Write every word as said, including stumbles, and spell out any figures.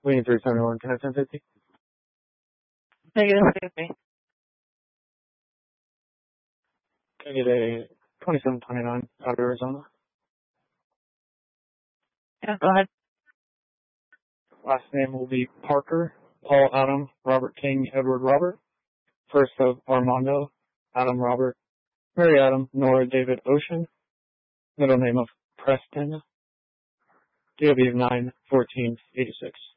Waiting three seventy-one, can I ten fifty? Negative fifty. Can I get a twenty-seven twenty-nine out of Arizona? Yeah, go ahead. Last name will be Parker, Paul Adam, Robert King, Edward Robert. First of Armando, Adam Robert, Mary Adam, Nora David Ocean. Middle name of Preston. D O B nine fourteen eighty-six.